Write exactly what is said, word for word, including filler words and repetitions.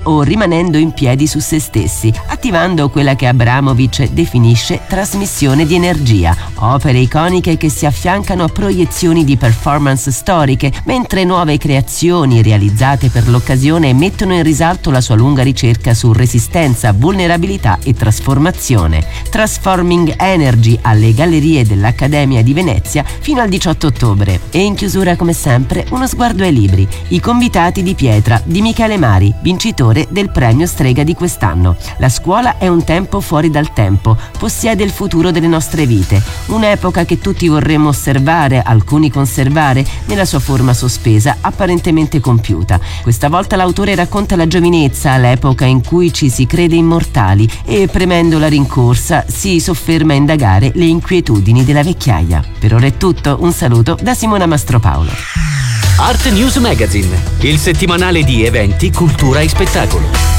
o rimanendo in piedi su se stessi, attivando quella che Abramovic definisce trasmissione di energia, opere iconiche che si affiancano a proiezioni di performance storiche, mentre nuove creazioni realizzate per l'occasione mettono in risalto la sua lunga ricerca su resistenza, vulnerabilità e trasformazione. Transforming Energy alle gallerie dell'Accademia di Venezia fino al diciotto ottobre. E in chiusura, come sempre, uno sguardo ai libri. I convitati di pietra di Michele Mari, vincitore del premio Strega di quest'anno. La scuola è un tempo fuori dal tempo, possiede il futuro delle nostre vite, un'epoca che tutti vorremmo osservare, alcuni conservare, nella sua forma sospesa, apparentemente compiuta. Questa volta l'autore racconta la giovinezza, l'epoca in cui ci si crede immortali e, premendo la rincorsa, si sofferma a indagare le inquietudini della vecchiaia. Per ora è tutto, un saluto da Simona Mastropaolo. Art News Magazine, il settimanale di eventi, cultura e spettacolo.